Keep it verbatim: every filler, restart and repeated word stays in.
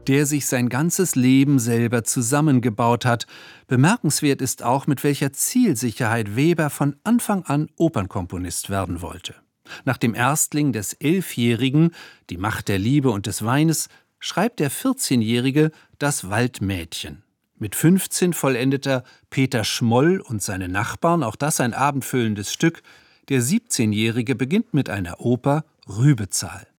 der sich sein ganzes Leben selber zusammengebaut hat. Bemerkenswert ist auch, mit welcher Zielsicherheit Weber von Anfang an Opernkomponist werden wollte. Nach dem Erstling des Elfjährigen, Die Macht der Liebe und des Weines, schreibt der vierzehnjährige Das Waldmädchen. Mit fünfzehn vollendet er Peter Schmoll und seine Nachbarn, auch das ein abendfüllendes Stück. Der siebzehnjährige beginnt mit einer Oper, Rübezahl.